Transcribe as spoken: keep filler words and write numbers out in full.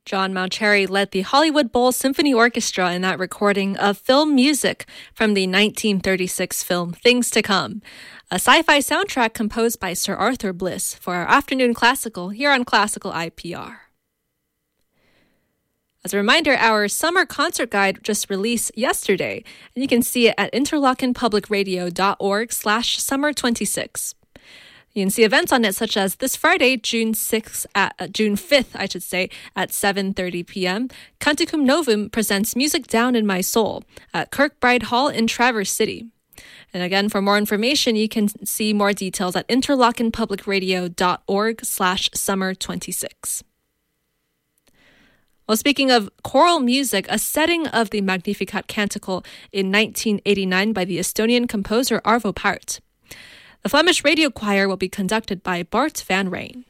John Mauceri led the Hollywood Bowl Symphony Orchestra in that recording of film music from the nineteen thirty-six film Things to Come, a sci-fi soundtrack composed by Sir Arthur Bliss for our afternoon classical here on Classical I P R. As a reminder, our summer concert guide just released yesterday, and you can see it at interlockenpublicradio.org slash summer 26. You can see events on it such as this Friday, June sixth at uh, June fifth, I should say, at seven thirty p.m. Canticum Novum presents Music Down in My Soul at Kirkbride Hall in Traverse City. And again, for more information, you can see more details at interlockenpublicradio.org slash summer 26. Well, speaking of choral music, a setting of the Magnificat Canticle in nineteen eighty-nine by the Estonian composer Arvo Pärt. The Flemish Radio Choir will be conducted by Bart van Rijn.